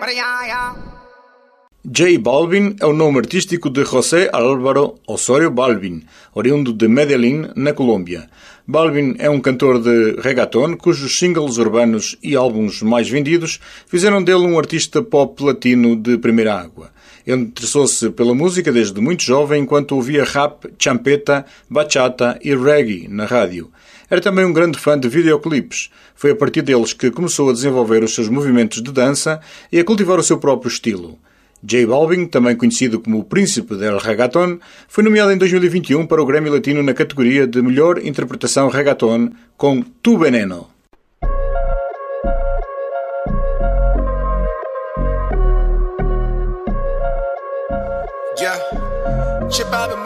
J Balvin é o nome artístico de José Álvaro Osorio Balvin, oriundo de Medellín, na Colômbia. Balvin é um cantor de reggaeton cujos singles urbanos e álbuns mais vendidos fizeram dele um artista pop latino de primeira água. Ele interessou-se pela música desde muito jovem enquanto ouvia rap, champeta, bachata e reggae na rádio. Era também um grande fã de videoclipes. Foi a partir deles que começou a desenvolver os seus movimentos de dança e a cultivar o seu próprio estilo. J Balvin, também conhecido como o Príncipe del Reggaeton, foi nomeado em 2021 para o Grammy Latino na categoria de Melhor Interpretação Reggaeton com Tu Veneno.